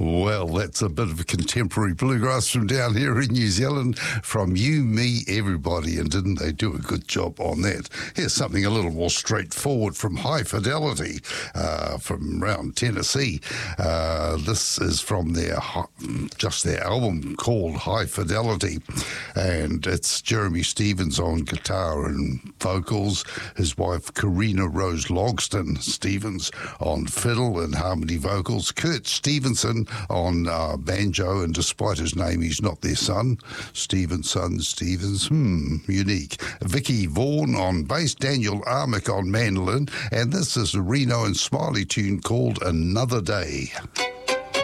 Well, that's a bit of a contemporary bluegrass from down here in New Zealand, from You, Me, Everybody, and didn't they do a good job on that? Here's something a little more straightforward from High Fidelity, from around Tennessee. This is from their album called High Fidelity, and it's Jeremy Stevens on guitar and vocals, his wife Karina Rose Logston Stevens on fiddle and harmony vocals, Kurt Stevenson on banjo, and despite his name, he's not their son. Stevens, unique. Vicky Vaughan on bass, Daniel Armick on mandolin, and this is a Reno and Smiley tune called Another Day.